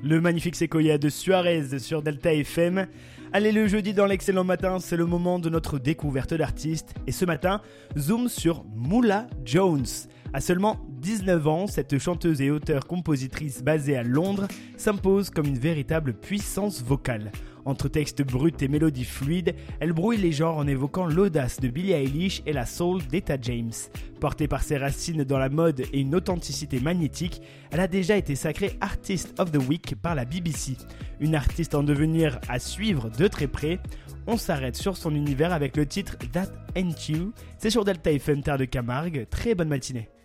Le magnifique Sequoia de Suarez sur Delta FM. Allez, le jeudi dans l'excellent matin, c'est le moment de notre découverte d'artistes. Et ce matin, zoom sur Moula Jones. À seulement 19 ans, cette chanteuse et auteure-compositrice basée à Londres s'impose comme une véritable puissance vocale. Entre textes bruts et mélodies fluides, elle brouille les genres en évoquant l'audace de Billie Eilish et la soul d'Etta James. Portée par ses racines dans la mode et une authenticité magnétique, elle a déjà été sacrée Artist of the Week par la BBC. Une artiste en devenir à suivre de très près. On s'arrête sur son univers avec le titre That Ain't You. C'est sur Delta FM Terre de Camargue. Très bonne matinée.